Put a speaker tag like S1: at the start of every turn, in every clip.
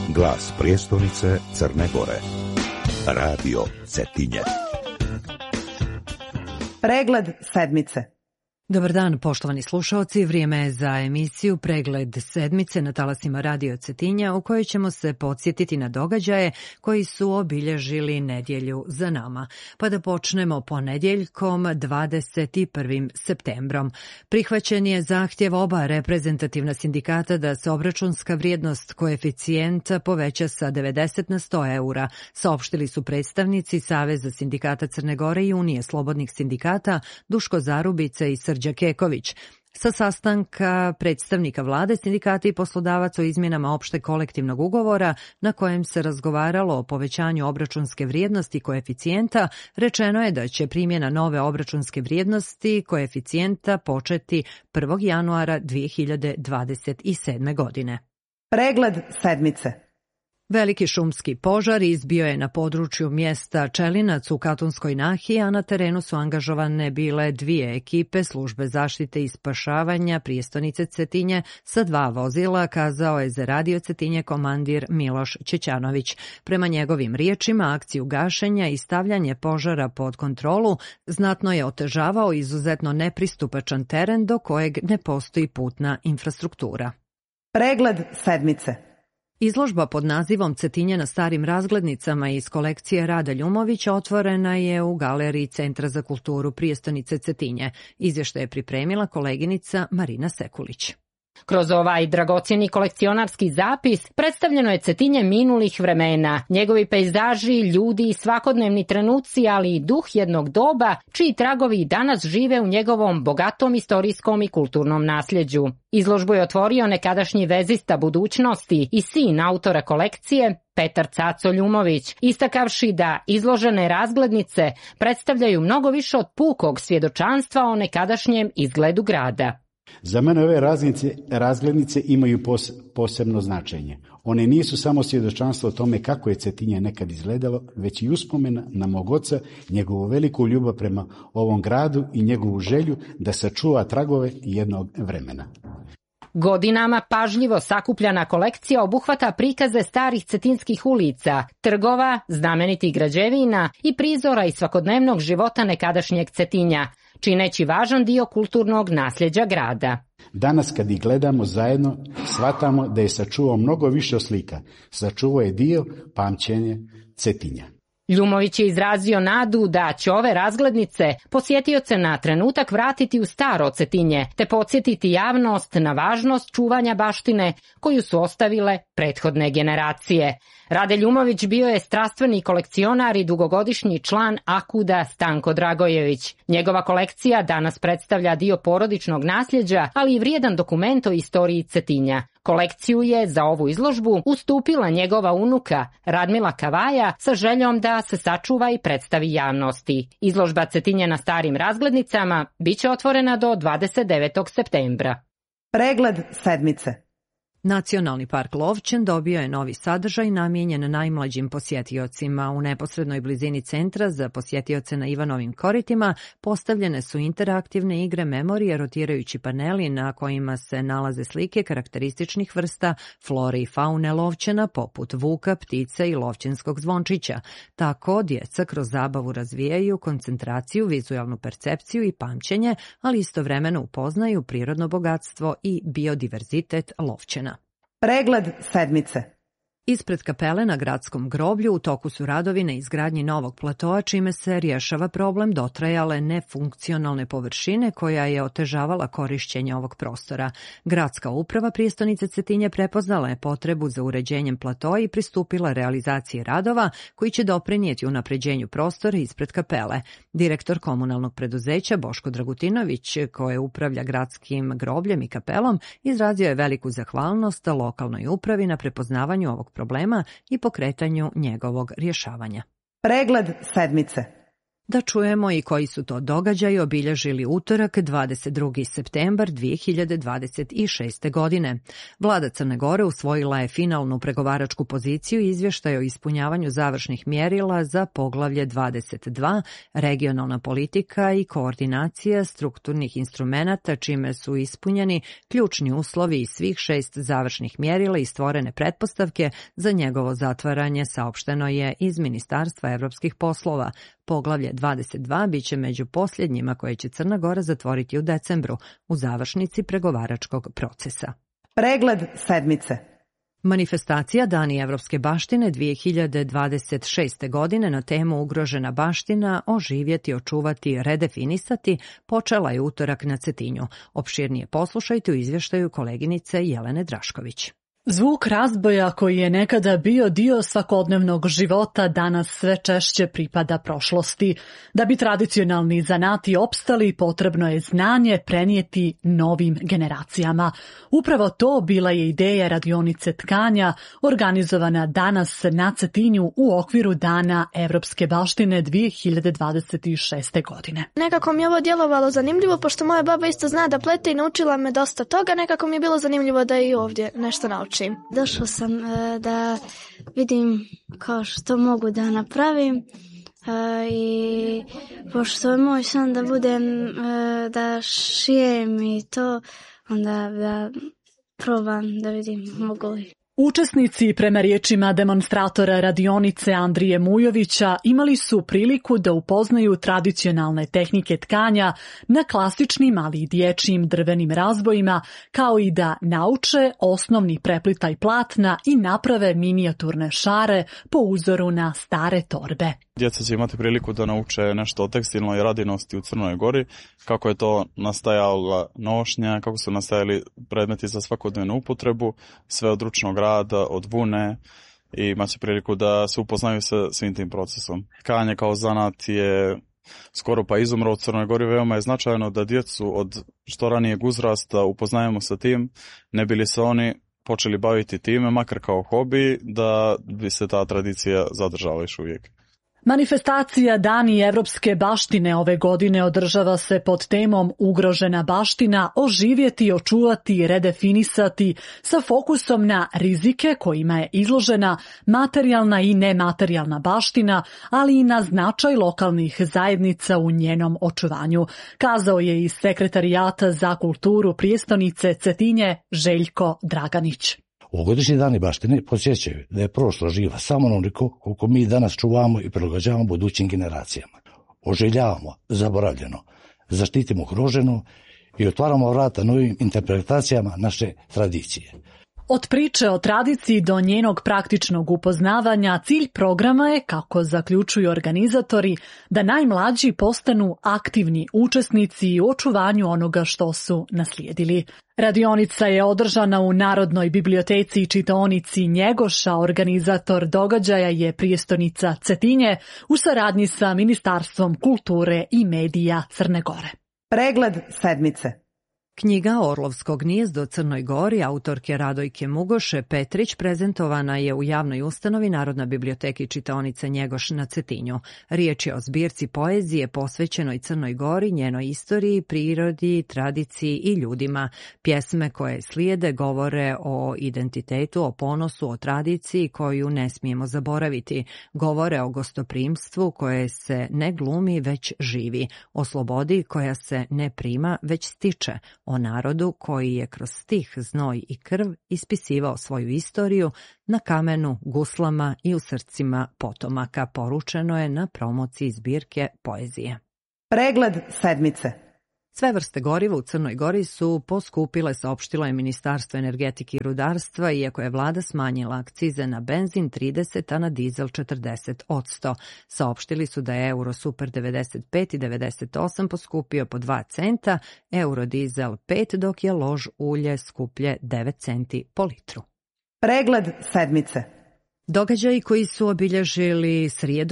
S1: Glas prijestolnice Crne Gore. Radio Cetinje.
S2: Pregled sedmice.
S3: Dobar dan, poštovani slušaoci. Vrijeme je za emisiju Pregled sedmice na talasima Radio Cetinja, u kojoj ćemo se podsjetiti na događaje koji su obilježili nedjelju za nama. Pa da počnemo ponedjeljkom 21. septembrom. Prihvaćen je zahtjev oba reprezentativna sindikata da se obračunska vrijednost koeficijenta poveća sa 90 na 100 eura, saopštili su predstavnici Saveza sindikata Crne Gore i Unije slobodnih sindikata Duško Zarubica i Srđan Keković. Sa sastanka predstavnika vlade, sindikata i poslodavaca o izmjenama opšteg kolektivnog ugovora na kojem se razgovaralo o povećanju obračunske vrijednosti koeficijenta, rečeno je da će primjena nove obračunske vrijednosti koeficijenta početi 1. januara 2027. godine.
S2: Pregled sedmice.
S3: Veliki šumski požar izbio je na području mjesta Čelinac u Katunskoj Nahiji, a na terenu su angažovane bile 2 ekipe službe zaštite i spašavanja prijestolnice Cetinje sa 2 vozila, kazao je za Radio Cetinje komandir Miloš Ćećanović. Prema njegovim riječima, akciju gašenja i stavljanje požara pod kontrolu znatno je otežavao izuzetno nepristupačan teren do kojeg ne postoji putna infrastruktura.
S2: Pregled sedmice.
S3: Izložba pod nazivom Cetinje na starim razglednicama iz kolekcije Rada Ljumovića otvorena je u galeriji Centra za kulturu prijestolnice Cetinje. Izvještaj je pripremila koleginica Marina Sekulić.
S4: Kroz ovaj dragocjeni kolekcionarski zapis predstavljeno je Cetinje minulih vremena, njegovi pejzaži, ljudi i svakodnevni trenuci, ali i duh jednog doba, čiji tragovi danas žive u njegovom bogatom istorijskom i kulturnom nasljeđu. Izložbu je otvorio nekadašnji vezista budućnosti i sin autora kolekcije, Petar Caco Ljumović, istakavši da izložene razglednice predstavljaju mnogo više od pukog svjedočanstva o nekadašnjem izgledu grada.
S5: Za mene ove razglednice imaju posebno značenje. One nisu samo svjedočanstvo o tome kako je Cetinje nekad izgledalo, već i uspomena na mog oca, njegovu veliku ljubav prema ovom gradu i njegovu želju da sačuva tragove jednog vremena.
S4: Godinama pažljivo sakupljana kolekcija obuhvata prikaze starih cetinskih ulica, trgova, znamenitih građevina i prizora iz svakodnevnog života nekadašnjeg Cetinja, čineći važan dio kulturnog nasljeđa grada.
S5: Danas kad ih gledamo zajedno, shvatamo da je sačuvao mnogo više od slika. Sačuvao je dio pamćenja Cetinja.
S4: Ljumović je izrazio nadu da će ove razglednice posjetioce na trenutak vratiti u staro Cetinje, te podsjetiti javnost na važnost čuvanja baštine koju su ostavile prethodne generacije. Rade Ljumović bio je strastveni kolekcionar i dugogodišnji član Akuda Stanko Dragojević. Njegova kolekcija danas predstavlja dio porodičnog nasljeđa, ali i vrijedan dokument o istoriji Cetinja. Kolekciju je za ovu izložbu ustupila njegova unuka Radmila Kavaja sa željom da se sačuva i predstavi javnosti. Izložba Cetinje na starim razglednicama biće otvorena do 29. septembra.
S2: Pregled sedmice.
S3: Nacionalni park Lovćen dobio je novi sadržaj namijenjen najmlađim posjetiocima. U neposrednoj blizini centra za posjetioce na Ivanovim koritima postavljene su interaktivne igre memorije, rotirajući paneli na kojima se nalaze slike karakterističnih vrsta flore i faune Lovćena, poput vuka, ptice i lovćenskog zvončića. Tako djeca kroz zabavu razvijaju koncentraciju, vizualnu percepciju i pamćenje, ali istovremeno upoznaju prirodno bogatstvo i biodiverzitet Lovćena.
S2: Pregled sedmice.
S3: Ispred kapele na gradskom groblju u toku su radovi na izgradnji novog platoa, čime se rješava problem dotrajale nefunkcionalne površine koja je otežavala korišćenje ovog prostora. Gradska uprava prijestolnice Cetinje prepoznala je potrebu za uređenjem platoa i pristupila realizaciji radova koji će doprinijeti unapređenju prostora ispred kapele. Direktor komunalnog preduzeća Boško Dragutinović, koje upravlja gradskim grobljem i kapelom, izrazio je veliku zahvalnost lokalnoj upravi na prepoznavanju ovog problema i pokretanju njegovog rješavanja.
S2: Pregled sedmice.
S3: Da čujemo i koji su to događaji obilježili utorak 22. septembar 2026. godine. Vlada Crne Gore usvojila je finalnu pregovaračku poziciju i izvještaj o ispunjavanju završnih mjerila za poglavlje 22, regionalna politika i koordinacija strukturnih instrumenata, čime su ispunjeni ključni uslovi iz svih 6 završnih mjerila i stvorene pretpostavke za njegovo zatvaranje, saopšteno je iz Ministarstva evropskih poslova. Poglavlje 22 biće među posljednjima koje će Crna Gora zatvoriti u decembru u završnici pregovaračkog procesa.
S2: Pregled sedmice.
S3: Manifestacija Dani evropske baštine 2026. godine na temu Ugrožena baština, oživjeti, očuvati, redefinisati počela je utorak na Cetinju. Opširnije poslušajte u izvještaju koleginice Jelene Drašković.
S6: Zvuk razboja koji je nekada bio dio svakodnevnog života danas sve češće pripada prošlosti. Da bi tradicionalni zanati opstali, potrebno je znanje prenijeti novim generacijama. Upravo to bila je ideja radionice tkanja, organizovana danas na Cetinju u okviru Dana evropske baštine 2026. godine.
S7: Nekako mi je ovo djelovalo zanimljivo, pošto moja baba isto zna da plete i naučila me dosta toga, nekako mi je bilo zanimljivo da i ovdje nešto naučim.
S8: Došla sam da vidim kao što mogu da napravim i pošto je moj san da budem da šijem i to, onda da probam da vidim mogu li.
S6: Učesnici, prema riječima demonstratora radionice Andrije Mujovića, imali su priliku da upoznaju tradicionalne tehnike tkanja na klasičnim, ali i dječjim drvenim razbojima, kao i da nauče osnovni preplitaj platna i naprave minijaturne šare po uzoru na stare torbe.
S9: Djeca će imati priliku da nauče nešto o tekstilnoj radinosti u Crnoj Gori, kako je to nastajala nošnja, kako su nastajali predmeti za svakodnevnu upotrebu, sve od ručnog rada, od vune, i imat će priliku da se upoznaju sa svim tim procesom. Tkanje kao zanat je skoro pa izumro u Crnoj Gori. Veoma je značajno da djecu od što ranijeg uzrasta upoznajemo sa tim, ne bi li se oni počeli baviti time, makar kao hobi, da bi se ta tradicija zadržala još uvijek.
S6: Manifestacija Dani evropske baštine ove godine održava se pod temom Ugrožena baština, oživjeti, očuvati, redefinisati, sa fokusom na rizike kojima je izložena materijalna i nematerijalna baština, ali i na značaj lokalnih zajednica u njenom očuvanju, kazao je iz Sekretarijata za kulturu prijestonice Cetinje Željko Draganić.
S10: Ovogodišnji dani baštine podsjećaju da je prošlo živa samo onoliko koliko mi danas čuvamo i prilagođavamo budućim generacijama. Oživljavamo zaboravljeno, zaštitimo ugroženo i otvaramo vrata novim interpretacijama naše tradicije.
S6: Od priče o tradiciji do njenog praktičnog upoznavanja, cilj programa je, kako zaključuju organizatori, da najmlađi postanu aktivni učesnici u očuvanju onoga što su naslijedili. Radionica je održana u Narodnoj biblioteci i čitaonici Njegoša. Organizator događaja je prijestonica Cetinje u saradnji sa Ministarstvom kulture i medija Crne Gore.
S2: Pregled sedmice.
S3: Knjiga Orlovsko gnijezdo Crnoj Gori autorke Radojke Mugoše Petrić prezentovana je u javnoj ustanovi Narodna biblioteka i čitaonica Njegoš na Cetinju. Riječ je o zbirci poezije posvećenoj Crnoj Gori, njenoj istoriji, prirodi, tradiciji i ljudima. Pjesme koje slijede govore o identitetu, o ponosu, o tradiciji koju ne smijemo zaboraviti. Govore o gostoprimstvu koje se ne glumi već živi, o slobodi koja se ne prima već stiče, o narodu koji je kroz stih, znoj i krv ispisivao svoju istoriju na kamenu, guslama i u srcima potomaka, poručeno je na promociji zbirke poezije.
S2: Pregled sedmice.
S3: Sve vrste goriva u Crnoj Gori su poskupile, saopštilo je Ministarstvo energetike i rudarstva, iako je vlada smanjila akcize na benzin 30, a na dizel 40%. Saopštili su da je euro super 95 i 98 poskupio po 2 centa, euro dizel 5, dok je lož ulje skuplje 9 centi po litru.
S2: Pregled sedmice.
S3: Događaji koji su obilježili srijedu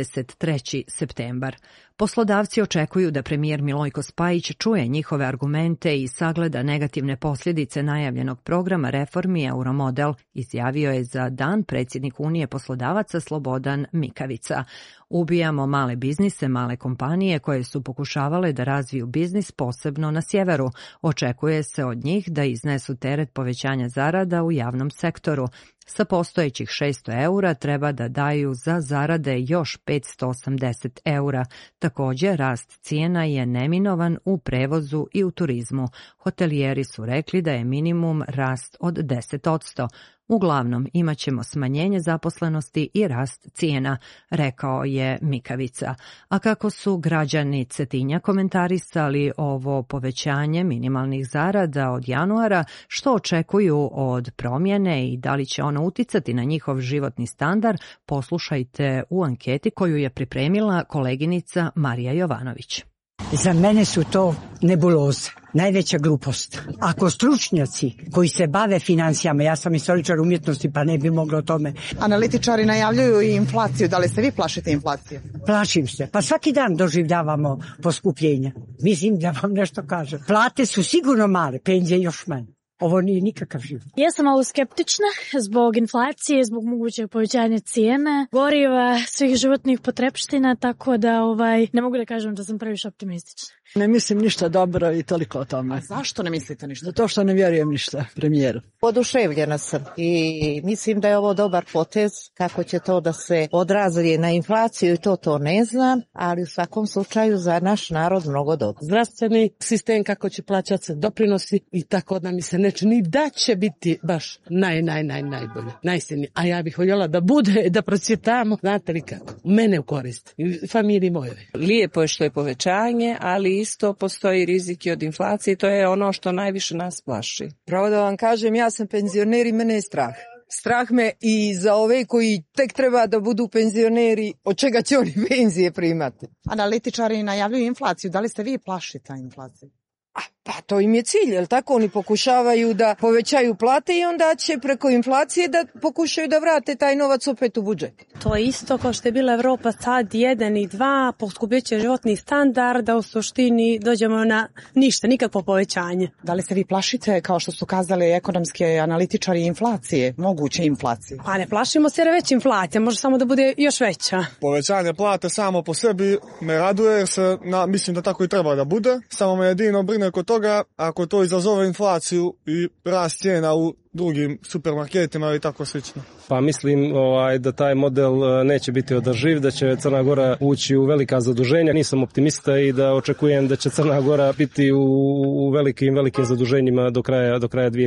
S3: 23. septembar. Poslodavci očekuju da premijer Milojko Spajić čuje njihove argumente i sagleda negativne posljedice najavljenog programa reformi Euromodel, izjavio je za Dan predsjednik Unije poslodavaca Slobodan Mikavica. Ubijamo male biznise, male kompanije koje su pokušavale da razviju biznis posebno na sjeveru. Očekuje se od njih da iznesu teret povećanja zarada u javnom sektoru. Sa postojećih 600 eura treba da daju za zarade još 580 eura. Također, rast cijena je neminovan u prevozu i u turizmu. Hotelijeri su rekli da je minimum rast od 10%. Uglavnom, imat ćemo smanjenje zaposlenosti i rast cijena, rekao je Mikavica. A kako su građani Cetinja komentarisali ovo povećanje minimalnih zarada od januara, što očekuju od promjene i da li će ono uticati na njihov životni standard, poslušajte u anketi koju je pripremila koleginica Marija Jovanović.
S11: Za mene su to nebuloze, najveća glupost. Ako stručnjaci koji se bave financijama, ja sam istoričar umjetnosti pa ne bi mogla o tome.
S2: Analitičari najavljuju i inflaciju, da li se vi plašite inflacije?
S11: Plašim se, pa svaki dan doživljavamo poskupljenja. Mislim da vam nešto kažem. Plate su sigurno male, penzije još manje. Ovo nije nikakav život.
S12: Ja sam malo skeptična zbog inflacije, zbog mogućeg povećanja cijene, goriva, svih životnih potrepština, tako da ne mogu da kažem da sam previše optimistična.
S13: Ne mislim ništa dobro i toliko o tome.
S2: A zašto ne mislite ništa?
S13: Zato što ne vjerujem ništa premijeru.
S14: Oduševljena sam i mislim da je ovo dobar potez, kako će to da se odrazi na inflaciju i to ne znam, ali u svakom slučaju za naš narod mnogo dobro.
S15: Zdravstveni sistem kako će plaćati se doprinosi i tako da mi se ne čini da će biti baš najbolje, najsilnije. A ja bih voljela da bude, da procvjetamo, znate li kako, mene u korist i familiji moje.
S16: Lijepo je što je povećanje, ali isto postoji rizik i od inflacije, to je ono što najviše nas plaši.
S17: Pravo da vam kažem, ja sam penzioner i mene je strah. Strah me i za ove koji tek treba da budu penzioneri, od čega će oni penzije primati.
S2: Analitičari najavljuju inflaciju, da li se vi plašite inflaciju?
S17: Pa to im je cilj, jel tako? Oni pokušavaju da povećaju plate i onda će preko inflacije da pokušaju da vrate taj novac opet u budžet.
S18: To je isto kao što je bila Evropa sad 1 i 2, poskupit će životni standard, da u suštini dođemo na ništa, nikakvo povećanje.
S2: Da li se vi plašite, kao što su kazali ekonomski analitičari, inflacije, moguće inflacije?
S18: Pa ne plašimo se jer je već inflacija, može samo da bude još veća.
S19: Povećanje plate samo po sebi me raduje jer mislim da tako i treba da bude, samo me jedino brine kod toga ako to izazove inflaciju i rast cijena u drugim supermarketima i tako slično.
S20: Pa mislim da taj model neće biti održiv, da će Crna Gora ući u velika zaduženja. Nisam optimista i da očekujem da će Crna Gora biti u velikim zaduženjima do kraja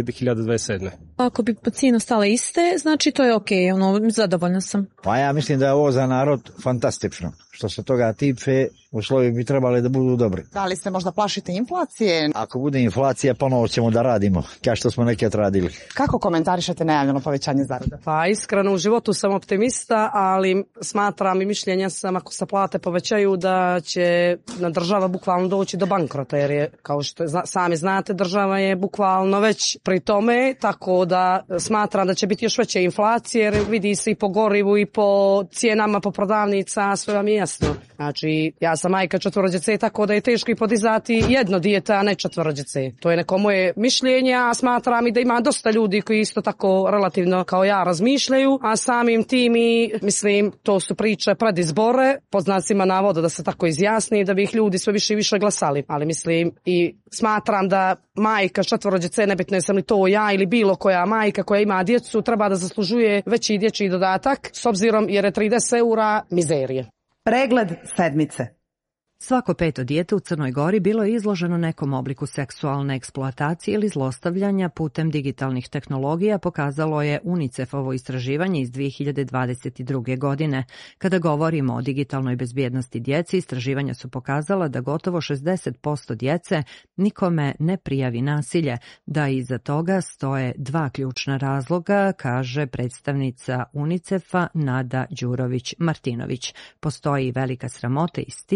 S20: 2027.
S21: Ako bi cijene ostale iste, znači to je okej, zadovoljna sam.
S22: Pa ja mislim da je ovo za narod fantastično. Što se toga tiče, uslovi bi trebali da budu dobri.
S2: Da li se možda plašite inflacije?
S22: Ako bude inflacija, ponovo ćemo da radimo, kao što smo nekad radili.
S2: Kako komentarišete najavljeno povećanje zarada?
S23: Pa iskreno u životu sam optimista, ali smatram i mišljenja sam ako se plate povećaju da će na država bukvalno doći do bankrota, jer je, kao što sami znate, država je bukvalno već pri tome, tako da smatram da će biti još veće inflacije, jer vidi se i po gorivu i po cijenama po prodavnica, sve vam je jasno. Znači, ja sam majka 4 djece, tako da je teško i podizati jedno dijete, a ne 4 djece. To je neko moje mišljenje, a smatram i da ima dosta ljudi koji isto tako relativno kao ja razmišljaju, a samim tim i mislim to su priče pred izbore, pod znacima navoda da se tako izjasni, da bi ih ljudi sve više i više glasali. Ali mislim i smatram da majka 4 djece, nebitno jesam li to ja ili bilo koja majka koja ima djecu, treba da zaslužuje veći dječji dodatak, s obzirom jer je 30 eura mizerije.
S2: Pregled sedmice.
S3: Svako 5. dijete u Crnoj Gori bilo je izloženo nekom obliku seksualne eksploatacije ili zlostavljanja putem digitalnih tehnologija, pokazalo je UNICEF-ovo istraživanje iz 2022. godine. Kada govorimo o digitalnoj bezbjednosti djece, istraživanja su pokazala da gotovo 60% djece nikome ne prijavi nasilje, da iza toga stoje 2 ključna razloga, kaže predstavnica UNICEF-a Nada Đurović-Martinović. Postoji velika sramota i stid od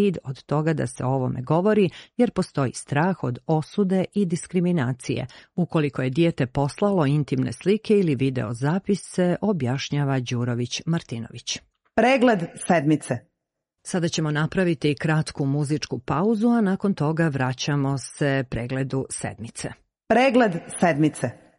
S3: toga da se o ovome govori jer postoji strah od osude i diskriminacije. Ukoliko je dijete poslalo intimne slike ili video zapise, objašnjava Đurović-Martinović.
S1: Pregled sedmice.
S3: Sada ćemo napraviti kratku muzičku pauzu, a nakon toga vraćamo se pregledu sedmice.
S1: Pregled sedmice.